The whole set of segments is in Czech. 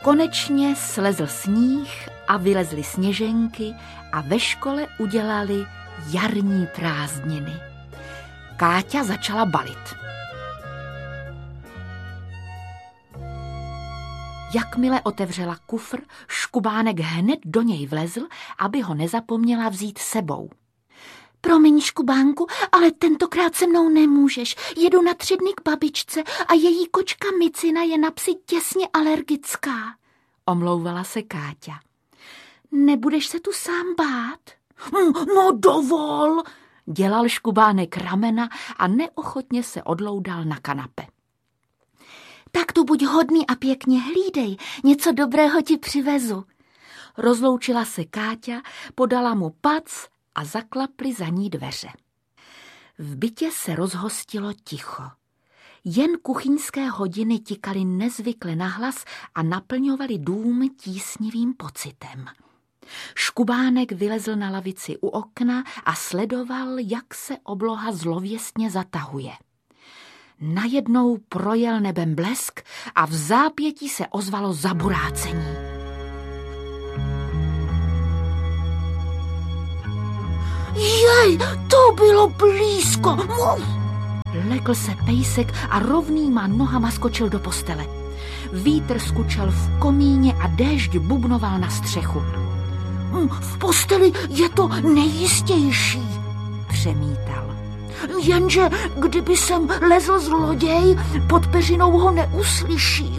Konečně slezl sníh a vylezly sněženky a ve škole udělali jarní prázdniny. Káťa začala balit. Jakmile otevřela kufr, Škubánek hned do něj vlezl, aby ho nezapomněla vzít sebou. Promiň, Škubánku, ale tentokrát se mnou nemůžeš. Jedu na 3 dny k babičce a její kočka Micina je na psy těsně alergická, omlouvala se Káťa. Nebudeš se tu sám bát? No dovol, dělal Škubánek ramena a neochotně se odloudal na kanape. Tak tu buď hodný a pěkně hlídej, něco dobrého ti přivezu. Rozloučila se Káťa, podala mu pac a zaklaply za ní dveře. V bytě se rozhostilo ticho. Jen kuchyňské hodiny tikaly nezvykle nahlas a naplňovaly dům tísnivým pocitem. Škubánek vylezl na lavici u okna a sledoval, jak se obloha zlověstně zatahuje. Najednou projel nebem blesk a v zápětí se ozvalo zaburácení. Jej, to bylo blízko! Lekl se pejsek a rovnýma nohama skočil do postele. Vítr skučel v komíně a déšť bubnoval na střechu. V posteli je to nejistější, přemítal. Jenže kdyby sem lezl zloděj, pod peřinou ho neuslyším.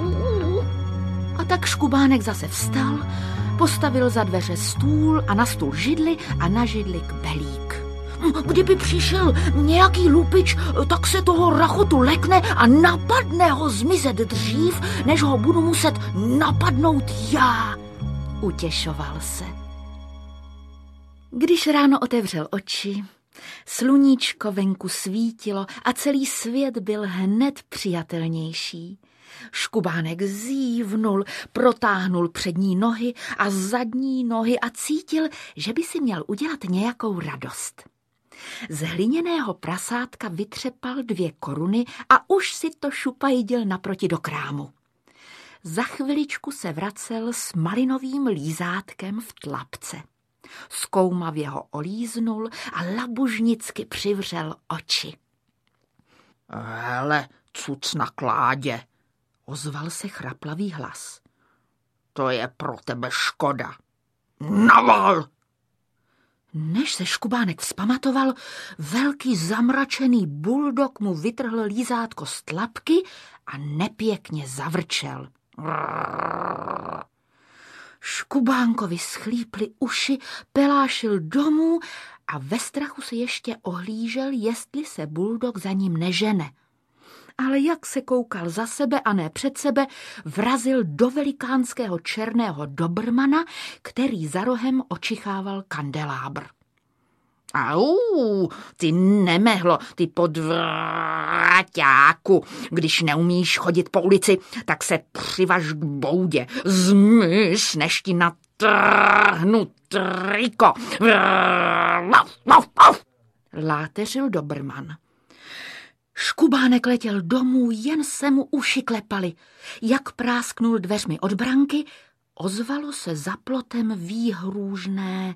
A tak Škubánek zase vstal, postavil za dveře stůl a na stůl židli a na židli kbelík. Kdyby přišel nějaký lupič, tak se toho rachotu lekne a napadne ho zmizet dřív, než ho budu muset napadnout já, utěšoval se. Když ráno otevřel oči, sluníčko venku svítilo a celý svět byl hned přijatelnější. Škubánek zívnul, protáhnul přední nohy a zadní nohy a cítil, že by si měl udělat nějakou radost. Z hliněného prasátka vytřepal 2 koruny a už si to šupajdil naproti do krámu. Za chviličku se vracel s malinovým lízátkem v tlapce. Zkoumavě ho olíznul a labužnicky přivřel oči. Hele, cuc na kládě, ozval se chraplavý hlas. To je pro tebe škoda. Naval! Než se Škubánek vzpamatoval, velký zamračený buldog mu vytrhl lízátko z tlapky a nepěkně zavrčel. Škubánkovi schlíply uši, pelášil domů a ve strachu se ještě ohlížel, jestli se buldog za ním nežene. Ale jak se koukal za sebe a ne před sebe, vrazil do velikánského černého dobrmana, který za rohem očichával kandelábr. Au, ty nemehlo, ty podvráťáku, když neumíš chodit po ulici, tak se přivaž k boudě, zmiz, než ti natrhnu triko. Láteřil dobrman. Škubánek letěl domů, jen se mu uši klepaly. Jak prásknul dveřmi od branky, ozvalo se za plotem výhrůžné.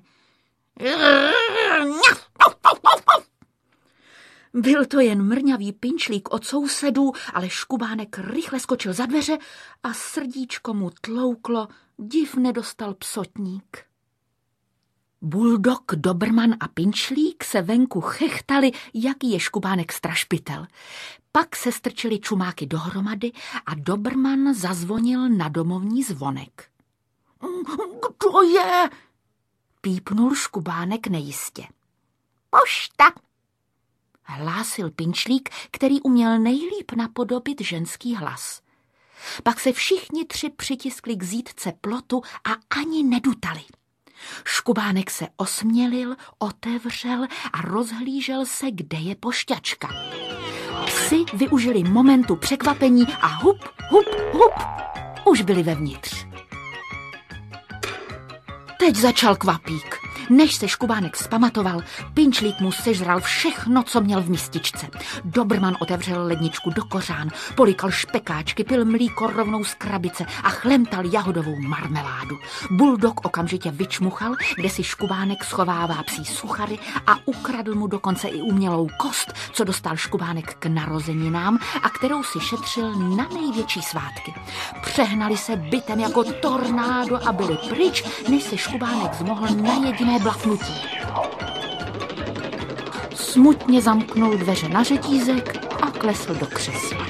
Byl to jen mrňavý pinčlík od sousedů, ale Škubánek rychle skočil za dveře a srdíčko mu tlouklo, div nedostal psotník. Buldog, dobrman a pinčlík se venku chechtali, jaký je Škubánek strašpitel. Pak se strčili čumáky dohromady a dobrman zazvonil na domovní zvonek. Kdo je? Pípnul Škubánek nejistě. Pošta, hlásil pinčlík, který uměl nejlíp napodobit ženský hlas. Pak se všichni 3 přitiskli k zítce plotu a ani nedutali. Škubánek se osmělil, otevřel a rozhlížel se, kde je pošťačka. Psi využili momentu překvapení a hup, hup, hup, už byli vevnitř. Teď začal kvapík. Než se Škubánek vzpamatoval, Pinčlík mu sežral všechno, co měl v mističce. Dobrman otevřel ledničku do kořán, polikal špekáčky, pil mlíko rovnou z krabice a chlemtal jahodovou marmeládu. Buldok okamžitě vyčmuchal, kde si Škubánek schovává psí suchary a ukradl mu dokonce i umělou kost, co dostal Škubánek k narozeninám a kterou si šetřil na největší svátky. Přehnali se bytem jako tornádo a byli pryč, než se Škubánek zmohl na jediné blafnutí. Smutně zamknul dveře na řetízek a klesl do křesla.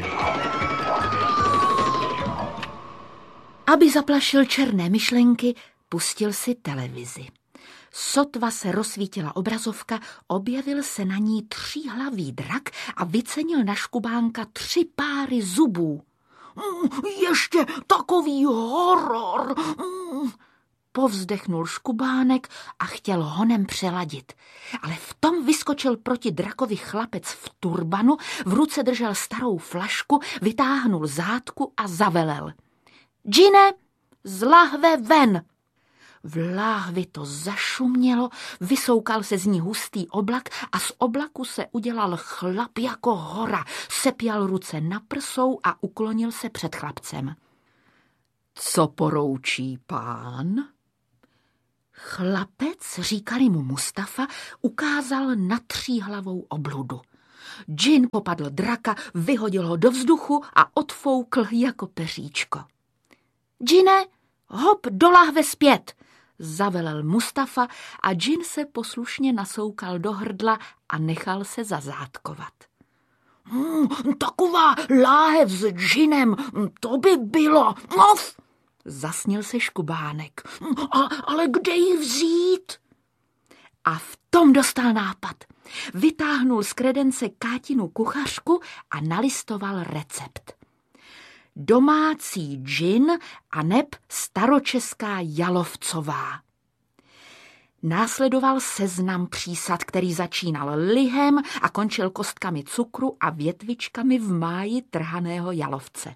Aby zaplašil černé myšlenky, pustil si televizi. Sotva se rozsvítila obrazovka, objevil se na ní tříhlavý drak a vycenil na Škubánka 3 páry zubů. Ještě takový horor! Povzdechnul Škubánek a chtěl honem přeladit. Ale v tom vyskočil proti drakovi chlapec v turbanu, v ruce držel starou flašku, vytáhnul zátku a zavelel. Džine, z lahve ven! V láhvi to zašumělo, vysoukal se z ní hustý oblak a z oblaku se udělal chlap jako hora, sepěl ruce na prsou a uklonil se před chlapcem. Co poroučí pán? Chlapec, říkali mu Mustafa, ukázal na tříhlavou obludu. Džin popadl draka, vyhodil ho do vzduchu a odfoukl jako peříčko. Džine, hop do lahve zpět, zavelel Mustafa a džin se poslušně nasoukal do hrdla a nechal se zazátkovat. Taková láhev s džinem, to by bylo. Of! Zasnil se Škubánek. Ale kde ji vzít? A v tom dostal nápad. Vytáhnul z kredence Kátinu kuchařku a nalistoval recept. Domácí džin a neb staročeská jalovcová. Následoval seznam přísad, který začínal lihem a končil kostkami cukru a větvičkami v máji trhaného jalovce.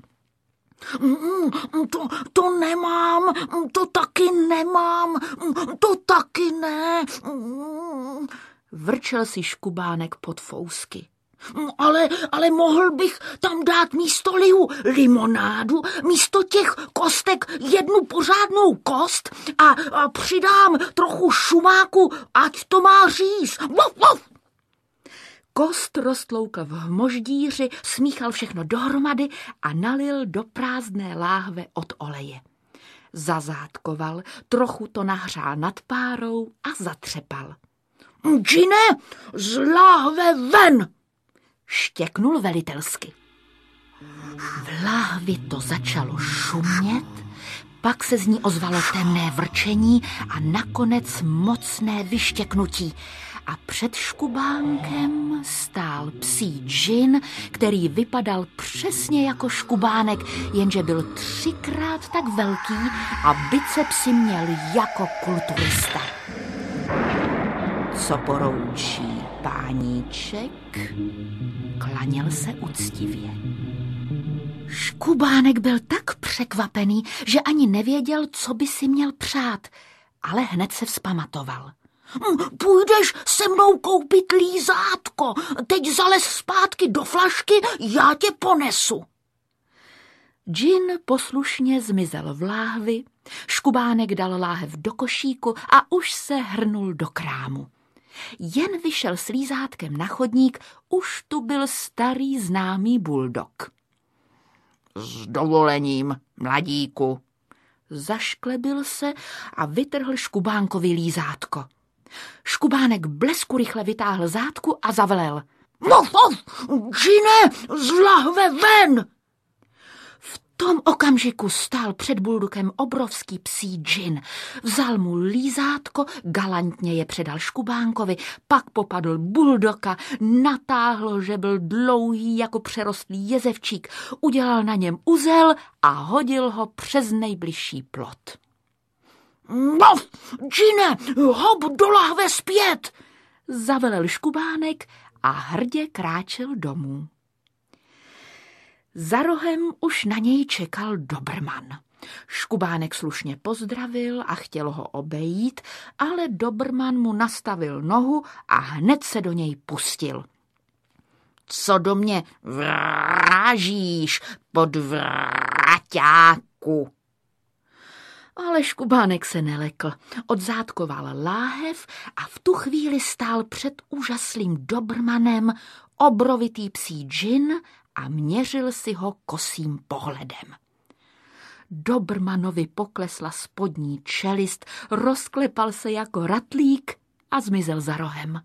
To nemám, to taky nemám, to taky ne. Vrčel si Škubánek pod fousky. Ale mohl bych tam dát místo lihu limonádu, místo těch kostek 1 pořádnou kost a přidám trochu šumáku, ať to má říz. Kost roztloukl v hmoždíři, smíchal všechno dohromady a nalil do prázdné láhve od oleje. Zazátkoval, trochu to nahřál nad párou a zatřepal. Džine, z láhve ven! Štěknul velitelsky. V láhvi to začalo šumět, pak se z ní ozvalo temné vrčení a nakonec mocné vyštěknutí. A před Škubánkem stál psí džin, který vypadal přesně jako Škubánek, jenže byl 3krát tak velký a bicepsy měl jako kulturista. Co poroučí páníček? Klaněl se uctivě. Škubánek byl tak překvapený, že ani nevěděl, co by si měl přát, ale hned se vzpamatoval. Půjdeš se mnou koupit lízátko, teď zalez zpátky do flašky, já tě ponesu. Džin poslušně zmizel v láhvi, Škubánek dal láhev do košíku a už se hrnul do krámu. Jen vyšel s lízátkem na chodník, už tu byl starý známý buldok. S dovolením, mladíku. Zašklebil se a vytrhl Škubánkovi lízátko. Škubánek blesku rychle vytáhl zátku a zavelel. Džine, z lahve ven! V tom okamžiku stál před buldokem obrovský psí džin. Vzal mu lízátko, galantně je předal Škubánkovi, pak popadl buldoka, natáhl, že byl dlouhý jako přerostlý jezevčík, udělal na něm uzel a hodil ho přes nejbližší plot. Džine, hop do lahve zpět, zavelel Škubánek a hrdě kráčel domů. Za rohem už na něj čekal Dobrman. Škubánek slušně pozdravil a chtěl ho obejít, ale Dobrman mu nastavil nohu a hned se do něj pustil. Co do mě vrážíš, podvráťáku? Ale Škubánek se nelekl, odzátkoval láhev a v tu chvíli stál před úžaslým Dobrmanem obrovitý psí džin a měřil si ho kosým pohledem. Dobrmanovi poklesla spodní čelist, rozklepal se jako ratlík a zmizel za rohem.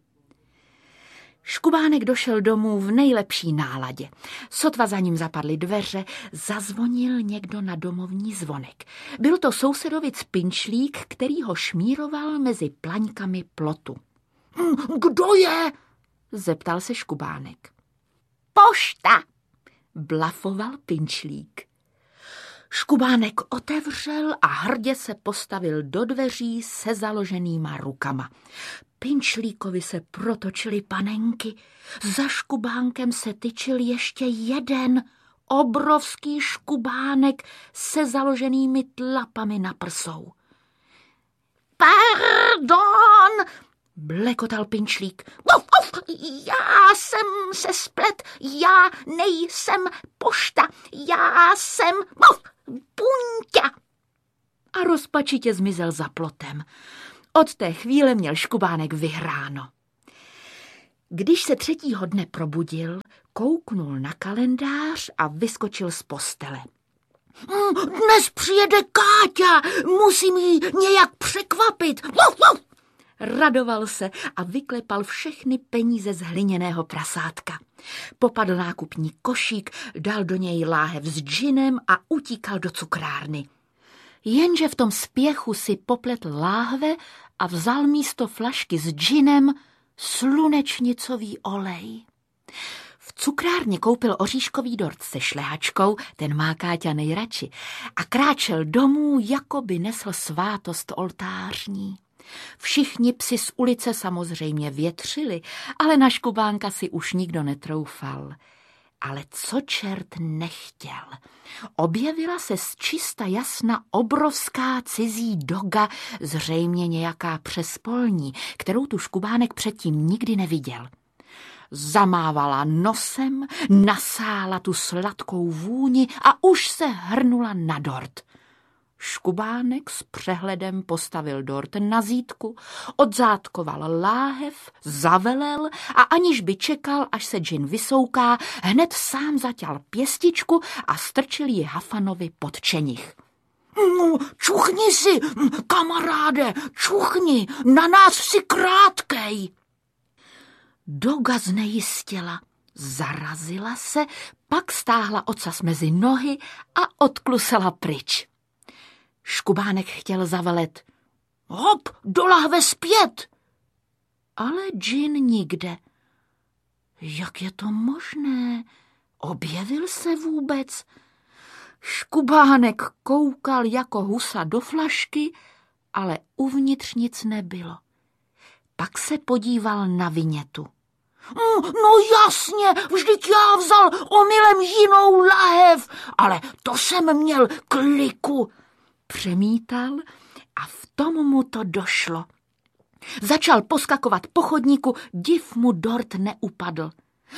Škubánek došel domů v nejlepší náladě. Sotva za ním zapadly dveře, zazvonil někdo na domovní zvonek. Byl to sousedovic Pinčlík, který ho šmíroval mezi plaňkami plotu. Kdo je? Zeptal se Škubánek. Pošta, blafoval Pinčlík. Škubánek otevřel a hrdě se postavil do dveří se založenýma rukama. Pinčlíkovi se protočily panenky, za Škubánkem se tyčil ještě jeden obrovský Škubánek se založenými tlapami na prsou. Pardon, blekotal Pinčlík. Já jsem se splet, já nejsem pošta, já jsem Punťa. A rozpačitě zmizel za plotem. Od té chvíle měl Škubánek vyhráno. Když se třetího dne probudil, kouknul na kalendář a vyskočil z postele. Dnes přijede Káťa, musím ji nějak překvapit. Radoval se a vyklepal všechny peníze z hliněného prasátka. Popadl nákupní košík, dal do něj láhev s džinem a utíkal do cukrárny. Jenže v tom spěchu si popletl láhve a vzal místo flašky s džinem slunečnicový olej. V cukrárně koupil oříškový dort se šlehačkou, ten má Káťa nejradši, a kráčel domů, jako by nesl svátost oltářní. Všichni psi z ulice samozřejmě větřili, ale na Škubánka si už nikdo netroufal. Ale co čert nechtěl? Objevila se z čista jasna obrovská cizí doga, zřejmě nějaká přespolní, kterou tu Škubánek předtím nikdy neviděl. Zamávala nosem, nasála tu sladkou vůni a už se hrnula na dort. Škubánek s přehledem postavil dort na zítku, odzátkoval láhev, zavelel a aniž by čekal, až se džin vysouká, hned sám zaťal pěstičku a strčil ji Hafanovi pod čenich. Čuchni si, kamaráde, čuchni, na nás si krátkej. Doga znejistěla, zarazila se, pak stáhla ocas mezi nohy a odklusela pryč. Škubánek chtěl zavelet. Hop, do lahve zpět! Ale džin nikde. Jak je to možné? Objevil se vůbec? Škubánek koukal jako husa do flašky, ale uvnitř nic nebylo. Pak se podíval na vinětu. No jasně, vždyť já vzal omylem jinou lahev, ale to jsem měl kliku. Přemítal a v tom mu to došlo. Začal poskakovat po chodníku, div mu dort neupadl.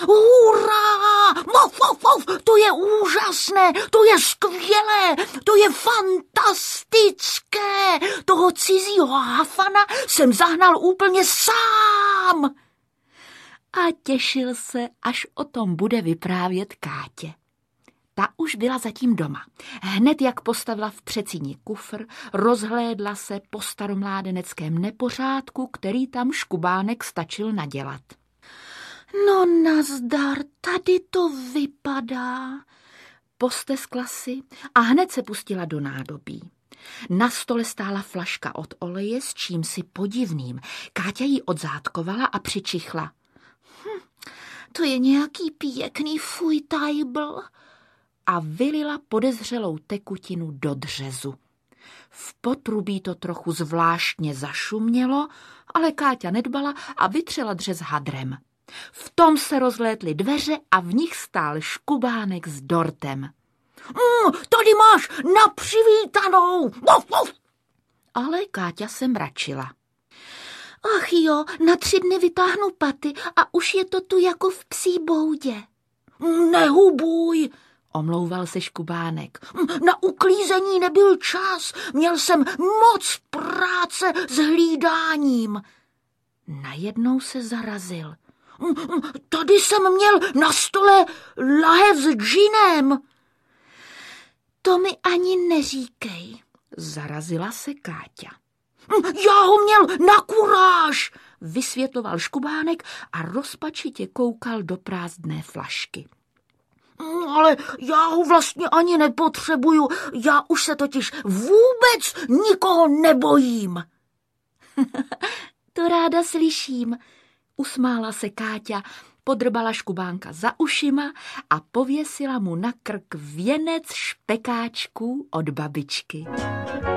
Hurá! To je úžasné, to je skvělé, to je fantastické. Toho cizího Hafana jsem zahnal úplně sám. A těšil se, až o tom bude vyprávět Kátě. Ta už byla zatím doma. Hned jak postavila v předsíni kufr, rozhlédla se po staromládeneckém nepořádku, který tam Škubánek stačil nadělat. No nazdar, tady to vypadá. Posteskla si a hned se pustila do nádobí. Na stole stála flaška od oleje s čímsi podivným. Káťa ji odzátkovala a přičichla. To je nějaký pěkný fujtajbl. A vylila podezřelou tekutinu do dřezu. V potrubí to trochu zvláštně zašumělo, ale Káťa nedbala a vytřela dřez hadrem. V tom se rozlétly dveře a v nich stál Škubánek s dortem. Tady tady máš na přivítanou. Ale Káťa se mračila. Ach jo, na 3 dny vytáhnu paty a už je to tu jako v psí boudě. Nehubuj, omlouval se Škubánek. Na uklízení nebyl čas, měl jsem moc práce s hlídáním. Najednou se zarazil. Tady jsem měl na stole lahev s džinem. To mi ani neříkej, zarazila se Káťa. Já ho měl na kuráž, vysvětloval Škubánek a rozpačitě koukal do prázdné flašky. Ale já ho vlastně ani nepotřebuju, já už se totiž vůbec nikoho nebojím. To ráda slyším, usmála se Káťa, podrbala Škubánka za ušima a pověsila mu na krk věnec špekáčků od babičky.